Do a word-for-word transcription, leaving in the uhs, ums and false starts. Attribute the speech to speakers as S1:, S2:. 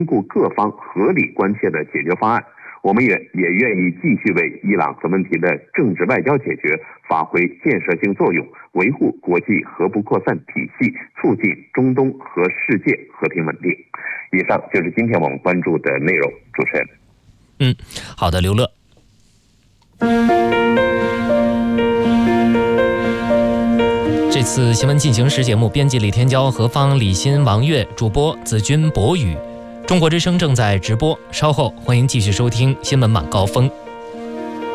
S1: 顾各方合理关切的解决方案。我们也也愿意继续为伊朗核问题的政治外交解决发挥建设性作用，维护国际核不扩散体系，促进中东和世界和平稳定。以上就是今天我们关注的内容。主持人，
S2: 嗯，好的，刘乐。这次新闻进行时节目编辑李天骄、何芳、李欣、王悦，主播子君、博宇。中国之声正在直播，稍后欢迎继续收听新闻晚高峰。